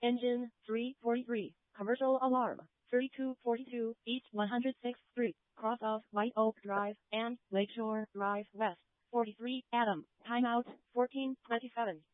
Engine 343. Commercial alarm 3242 East 106th Street, cross of White Oak Drive and Lakeshore Drive West. 43 Adam. Timeout 14:27.